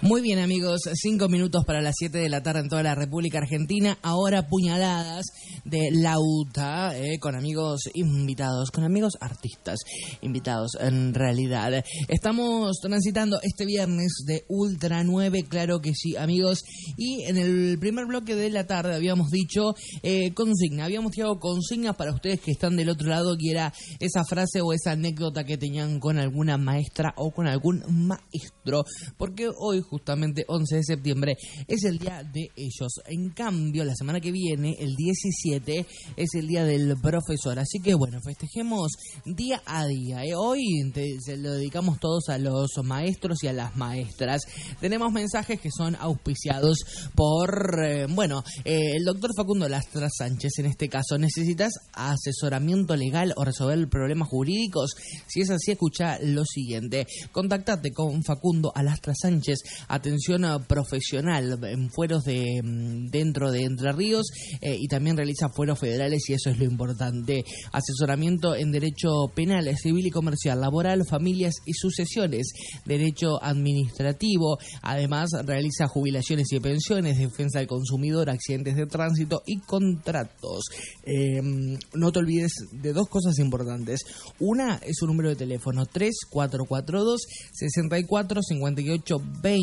Muy bien, amigos, 5 minutos para las 7 de la tarde en toda la República Argentina. Ahora puñaladas de Lauta, con amigos invitados, con amigos artistas invitados en realidad. Estamos transitando este viernes de Ultra 9, claro que sí, amigos. Y en el primer bloque de la tarde habíamos dicho consigna, habíamos tirado consignas para ustedes que están del otro lado, que era esa frase o esa anécdota que tenían con alguna maestra o con algún maestro, porque hoy justamente 11 de septiembre es el día de ellos. En cambio, la semana que viene, el 17, es el día del profesor. Así que bueno, festejemos día a día. Hoy se lo dedicamos todos a los maestros y a las maestras. Tenemos mensajes que son auspiciados por, el doctor Facundo Lastra Sánchez. En este caso, ¿necesitas asesoramiento legal o resolver problemas jurídicos? Si es así, escucha lo siguiente. Contactate con Facundo Alastra Sánchez, atención profesional en fueros dentro de Entre Ríos, y también realiza fueros federales, y eso es lo importante. Asesoramiento en derecho penal, civil y comercial, laboral, familias y sucesiones, derecho administrativo. Además realiza jubilaciones y pensiones, defensa del consumidor, accidentes de tránsito y contratos. No te olvides de dos cosas importantes. Una es su número de teléfono 3442 64 58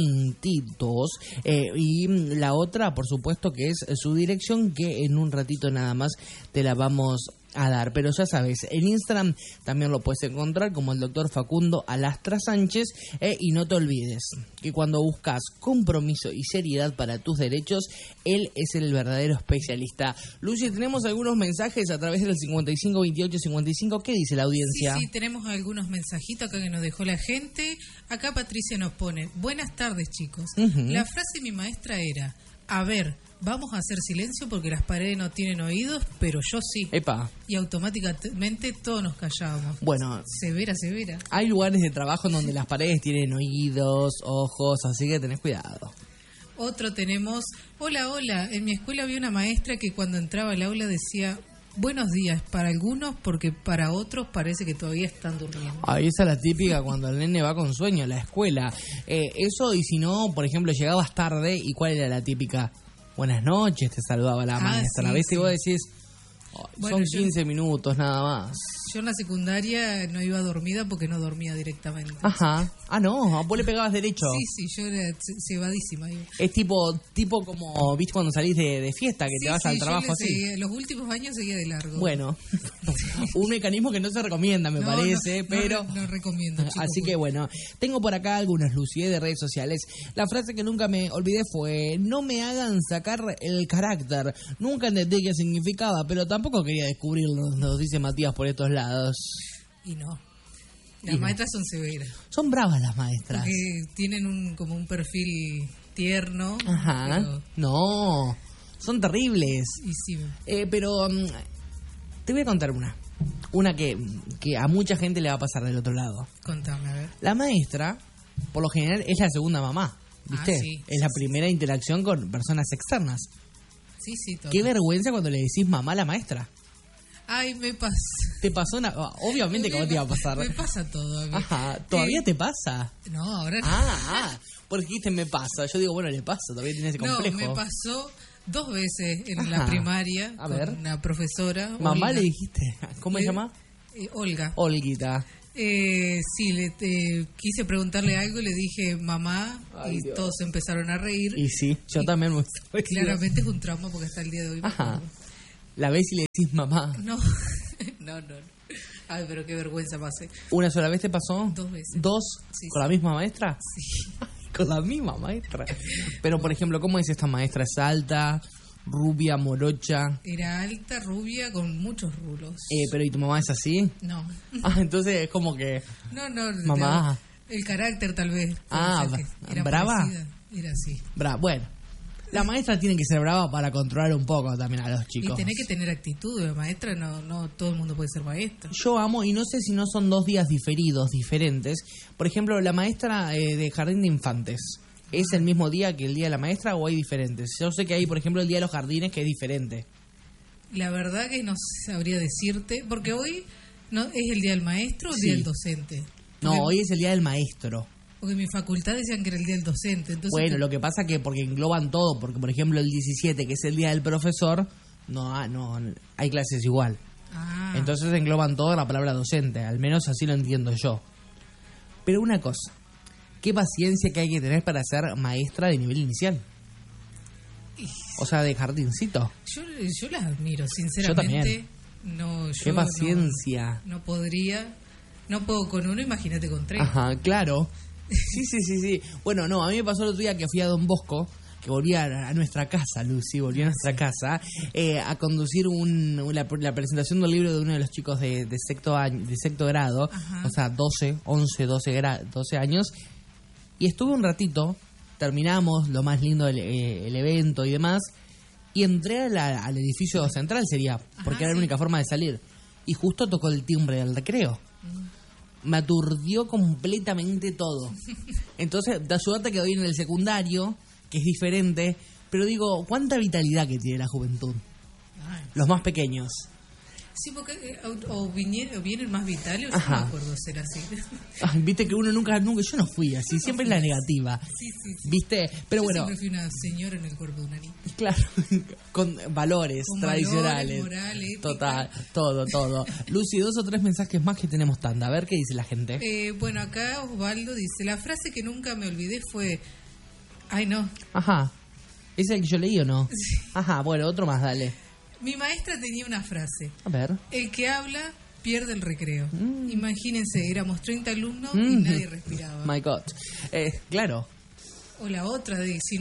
22, y la otra, por supuesto, que es su dirección, que en un ratito nada más te la vamos a dar. Pero ya sabes, en Instagram también lo puedes encontrar como el doctor Facundo Alastra Sánchez, y no te olvides que cuando buscas compromiso y seriedad para tus derechos, él es el verdadero especialista. Lucy, tenemos algunos mensajes a través del 552855. ¿Qué dice la audiencia? Sí, tenemos algunos mensajitos acá que nos dejó la gente. Acá Patricia nos pone: buenas tardes, chicos. La frase de mi maestra era: a ver, vamos a hacer silencio porque las paredes no tienen oídos, pero yo sí. Epa. Y automáticamente todos nos callábamos. Bueno, severa. Hay lugares de trabajo en donde las paredes tienen oídos, ojos, así que tenés cuidado. Otro tenemos: hola, en mi escuela había una maestra que cuando entraba al aula decía buenos días para algunos, porque para otros parece que todavía están durmiendo. Ahí esa es la típica cuando el nene va con sueño a la escuela. Eso, y si no, por ejemplo, llegabas tarde, ¿y cuál era la típica? Buenas noches, te saludaba la maestra. Sí, ¿Ves? sí. Y vos decís, son 15 minutos nada más. Yo en la secundaria no iba dormida porque no dormía directamente. Ajá. Ah, no, vos le pegabas derecho. Sí, yo era cebadísima. Es tipo como, ¿viste cuando salís de fiesta, que te vas al trabajo así? Los últimos años seguía de largo. Bueno, un mecanismo que no se recomienda, me parece, pero... No recomiendo, chicos. Así que bueno, tengo por acá algunas, Lucy, de redes sociales. La frase que nunca me olvidé fue: no me hagan sacar el carácter. Nunca entendí qué significaba, pero tampoco quería descubrirlo, nos dice Matías por estos lados. Y no. Las maestras son severas. Son bravas las maestras. Porque tienen como un perfil tierno. Ajá. Pero... no, son terribles. Y sí. Pero te voy a contar una que a mucha gente le va a pasar del otro lado. Contame, a ver. La maestra, por lo general, es la segunda mamá, ¿viste? Sí, es la primera interacción con personas externas. Sí, todo. Qué vergüenza cuando le decís mamá a la maestra. Ay, me pasa. ¿Te pasó obviamente que a vos te iba a pasar? Me pasa todo a mí. Ajá, ¿todavía te pasa? No, ahora no. Porque dijiste me pasa. Yo digo, bueno, le pasa, todavía tiene ese complejo. No, me pasó 2 veces en la primaria con una profesora. ¿Mamá Olga. le dijiste? ¿Cómo se llama? Olga. Olguita. Sí, quise preguntarle algo y le dije mamá. Ay, y Dios. Todos empezaron a reír. Y sí, yo también me estoy. Claramente es un trauma porque hasta el día de hoy. Ajá. La ves y le decís mamá. No. Ay, pero qué vergüenza pasé. ¿Una sola vez te pasó? 2 veces. ¿2? Sí, ¿Con la misma maestra? Sí. Con la misma maestra. Pero, por ejemplo, ¿cómo es esta maestra? ¿Es alta, rubia, morocha? Era alta, rubia, con muchos rulos. Pero ¿y tu mamá es así? No. Entonces es como que... No. Mamá. El carácter tal vez. Era ¿brava? parecida. Era así. Bueno. La maestra tiene que ser brava para controlar un poco también a los chicos. Y tenés que tener actitud de maestra, no todo el mundo puede ser maestro. Yo amo, y no sé si no son 2 días diferentes. Por ejemplo, la maestra de jardín de infantes, ¿es el mismo día que el día de la maestra o hay diferentes? Yo sé que hay, por ejemplo, el día de los jardines, que es diferente. La verdad que no sabría decirte, porque hoy no es el día del maestro o el día del docente. No, hoy es el día del maestro. Porque en mi facultad decían que era el día del docente. Entonces Bueno, lo que pasa que porque engloban todo, porque por ejemplo el 17, que es el día del profesor, no hay clases igual. Entonces engloban todo la palabra docente, al menos así lo entiendo yo. Pero una cosa, qué paciencia que hay que tener para ser maestra de nivel inicial. O sea, de jardincito. Yo las admiro, sinceramente. Yo también. No, qué paciencia. No podría, no puedo con uno, imagínate con 3. Ajá, claro. Sí. Bueno, no, a mí me pasó el otro día que fui a Don Bosco, que volví a nuestra casa, Lucy, volví a nuestra casa, a conducir la presentación del libro de uno de los chicos de sexto grado. Ajá. O sea, 12 años, y estuve un ratito, terminamos lo más lindo el evento y demás, y entré al edificio central sería, porque era la única forma de salir, y justo tocó el timbre del recreo. Me aturdió completamente todo. Entonces, da suerte que hoy en el secundario, que es diferente, pero digo, cuánta vitalidad que tiene la juventud. Los más pequeños. Sí, porque o vienen más vitales, o yo no me acuerdo ser así. Viste que uno nunca, yo no fui así, siempre es la negativa. Sí. ¿Viste? Pero yo bueno. Siempre fui una señora en el cuerpo de una niña. Claro, con valores tradicionales. Moral, ética. Total, todo. Lucy, 2 o 3 mensajes más que tenemos tanda. A ver qué dice la gente. Bueno, acá Osvaldo dice, la frase que nunca me olvidé fue, ay no. Ajá. ¿Es el que yo leí o no? Sí. Ajá, bueno, otro más, dale. Mi maestra tenía una frase. A ver. El que habla pierde el recreo. Imagínense, éramos 30 alumnos y nadie respiraba. My God. Claro. O la otra de si no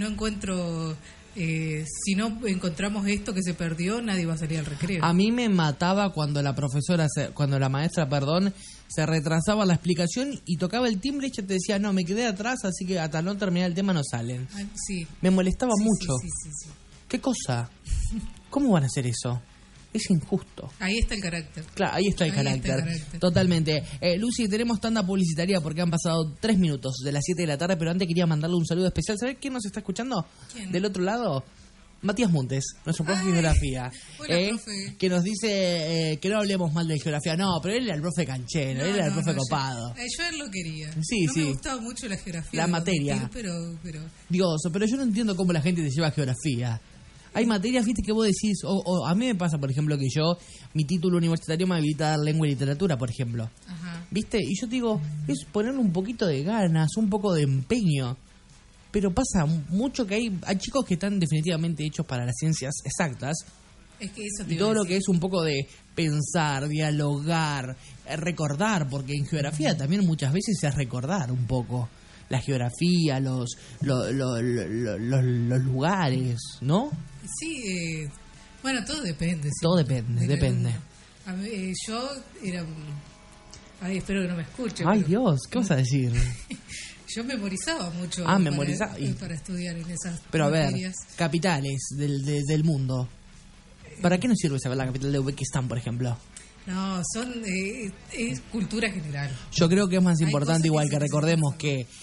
encontramos esto que se perdió, nadie va a salir al recreo. A mí me mataba cuando la maestra, se retrasaba la explicación y tocaba el timbre y ella te decía, no, me quedé atrás, así que hasta no terminar el tema no salen. Sí. Me molestaba mucho. Sí. ¿Qué cosa? ¿Cómo van a hacer eso? Es injusto. Ahí está el carácter. Claro, ahí está el carácter. Totalmente. Lucy, tenemos tanda publicitaria porque han pasado 3 minutos de las 7 de la tarde, pero antes quería mandarle un saludo especial. ¿Sabés quién nos está escuchando? ¿Quién? Del otro lado, Matías Montes, nuestro profe de geografía. Profe. Que nos dice que no hablemos mal de geografía. No, pero él era el profe canchero, él era el profe copado. Yo a él lo quería. Sí. Me gustaba mucho la geografía. La materia. Pero... Dios, pero yo no entiendo cómo la gente te lleva geografía. Hay materias, viste, que vos decís, o a mí me pasa, por ejemplo, que mi título universitario me habilita a dar lengua y literatura, por ejemplo. Ajá. ¿Viste? Y yo te digo, es ponerle un poquito de ganas, un poco de empeño. Pero pasa mucho que hay chicos que están definitivamente hechos para las ciencias exactas. Es que eso te y todo lo que es un poco de pensar, dialogar, recordar, porque en geografía también muchas veces es recordar un poco. La geografía, los lugares, ¿no? Sí, bueno, todo depende. Sí. Todo depende. A ver, yo era... Ay, espero que no me escuche. Ay, pero... Dios, ¿qué vas a decir? Yo memorizaba mucho para estudiar en esas Pero materias. A ver, capitales del mundo. ¿Para qué nos sirve saber la capital de Uzbekistán, por ejemplo? No, es cultura general. Yo creo que es más importante, igual que recordemos que